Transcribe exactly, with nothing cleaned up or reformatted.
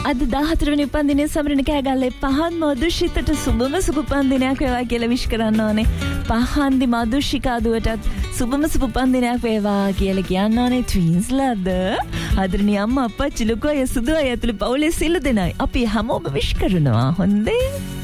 අද දාහතර වෙනි උපන්දිනය සමරන කෑගල්ලේ පහන් මදුෂිතට සුබම සුබ උපන්දිනයක් වේවා කියලා විශ් කරන්න ඕනේ. පහන්දි මදුෂිකා දුවටත් සුබම සුබ උපන්දිනයක් වේවා කියලා කියන්න ඕනේ. ට්වින්ස් ලද ආදරණීය අම්මා අප්පච්චි ලොකෝ අය සුදු අය ඇතුළු පවුලේ සියලු දෙනායි අපි හැමෝම විශ් කරනවා. හොඳේ.